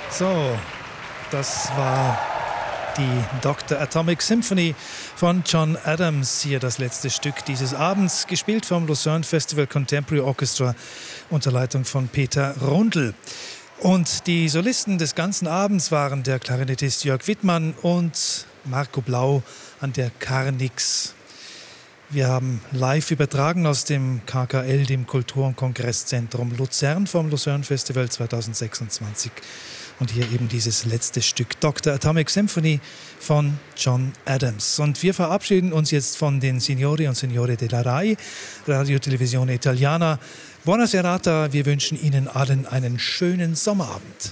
So, das war die Dr. Atomic Symphony von John Adams. Hier das letzte Stück dieses Abends, gespielt vom Lucerne Festival Contemporary Orchestra unter Leitung von Peter Rundl. Und die Solisten des ganzen Abends waren der Klarinettist Jörg Wittmann und Marco Blau an der Carnix. Wir haben live übertragen aus dem KKL, dem Kultur- und Kongresszentrum Luzern vom Lucerne Festival 2026. Und hier eben dieses letzte Stück, Dr. Atomic Symphony von John Adams. Und wir verabschieden uns jetzt von den Signori und Signore della RAI, Radio Televisione Italiana. Buona serata, wir wünschen Ihnen allen einen schönen Sommerabend.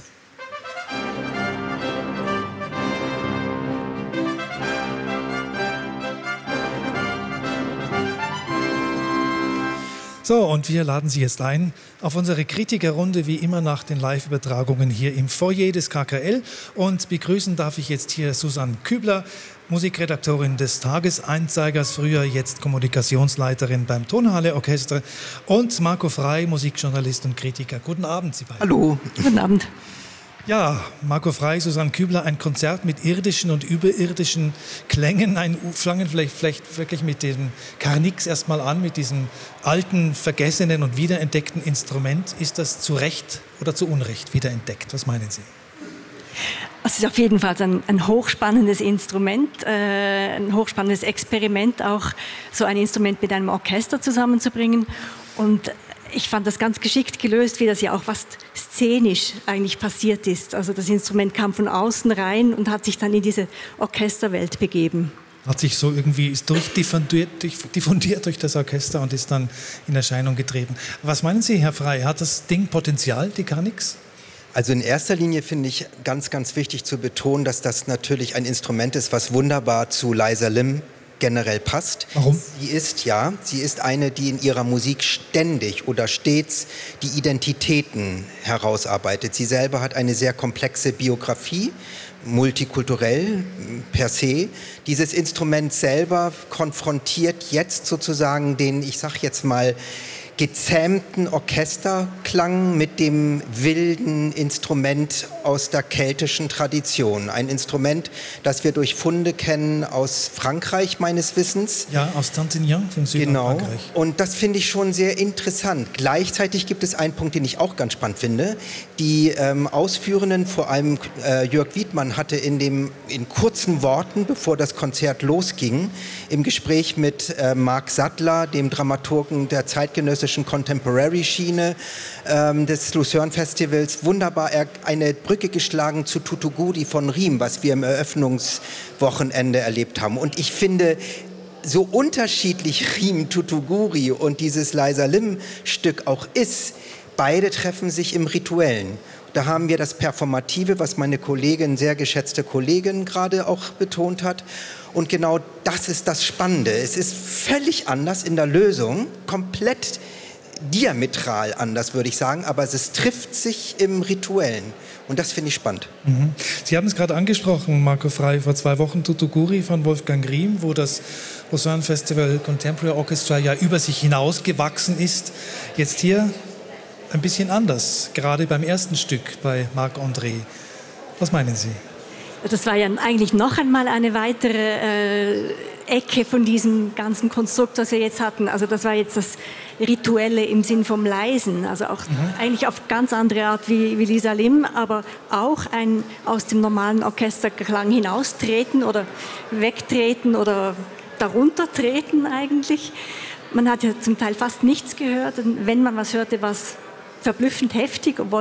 So, und wir laden Sie jetzt ein auf unsere Kritikerrunde, wie immer nach den Live-Übertragungen hier im Foyer des KKL. Und begrüßen darf ich jetzt hier Susanne Kübler, Musikredaktorin des Tagesanzeigers, früher jetzt Kommunikationsleiterin beim Tonhalle Orchester, und Marco Frey, Musikjournalist und Kritiker. Guten Abend, Sie beiden. Hallo. Guten Abend. Ja, Marco Frey, Susanne Kübler, ein Konzert mit irdischen und überirdischen Klängen. Fangen vielleicht wirklich mit dem Carnix erstmal an, mit diesem alten, vergessenen und wiederentdeckten Instrument. Ist das zu Recht oder zu Unrecht wiederentdeckt? Was meinen Sie? Es ist auf jeden Fall ein hochspannendes Instrument, ein hochspannendes Experiment, auch so ein Instrument mit einem Orchester zusammenzubringen. Und ich fand das ganz geschickt gelöst, wie das ja auch fast szenisch eigentlich passiert ist. Also das Instrument kam von außen rein und hat sich dann in diese Orchesterwelt begeben. Hat sich so irgendwie diffundiert durch das Orchester und ist dann in Erscheinung getreten. Was meinen Sie, Herr Frey, hat das Ding Potenzial, die Carnix? Also in erster Linie finde ich ganz, ganz wichtig zu betonen, dass das natürlich ein Instrument ist, was wunderbar zu Liza Lim generell passt. Warum? Sie ist eine, die in ihrer Musik ständig oder stets die Identitäten herausarbeitet. Sie selber hat eine sehr komplexe Biografie, multikulturell per se. Dieses Instrument selber konfrontiert jetzt sozusagen den, ich sag jetzt mal, gezähmten Orchesterklang mit dem wilden Instrument aus der keltischen Tradition. Ein Instrument, das wir durch Funde kennen aus Frankreich, meines Wissens. Ja, aus Tantignan, von Südfrankreich. Genau, und das finde ich schon sehr interessant. Gleichzeitig gibt es einen Punkt, den ich auch ganz spannend finde. Die Ausführenden, vor allem Jörg Wittmann, hatte in kurzen Worten, bevor das Konzert losging, im Gespräch mit Marc Sattler, dem Dramaturgen der zeitgenössischen Contemporary-Schiene des Lucerne Festivals, wunderbar eine Brücke geschlagen zu Tutuguri von Riem, was wir im Eröffnungswochenende erlebt haben. Und ich finde, so unterschiedlich Riem, Tutuguri und dieses Liza Lim-Stück auch ist, beide treffen sich im Rituellen. Da haben wir das Performative, was meine Kollegin, sehr geschätzte Kollegin, gerade auch betont hat. Und genau das ist das Spannende. Es ist völlig anders in der Lösung, komplett diametral anders, würde ich sagen, aber es trifft sich im Rituellen. Und das finde ich spannend. Mhm. Sie haben es gerade angesprochen, Marco Frey, vor 2 Wochen Tutuguri von Wolfgang Riem, wo das Lucerne Festival Contemporary Orchestra ja über sich hinausgewachsen ist. Jetzt hier ein bisschen anders, gerade beim ersten Stück bei Marc-André. Was meinen Sie? Das war ja eigentlich noch einmal eine weitere Ecke von diesem ganzen Konstrukt, das wir jetzt hatten. Also das war jetzt das Rituelle im Sinn vom Leisen, also auch eigentlich auf ganz andere Art wie Liza Lim, aber auch ein aus dem normalen Orchesterklang hinaustreten oder wegtreten oder darunter treten eigentlich. Man hat ja zum Teil fast nichts gehört und wenn man was hörte, war es verblüffend heftig, obwohl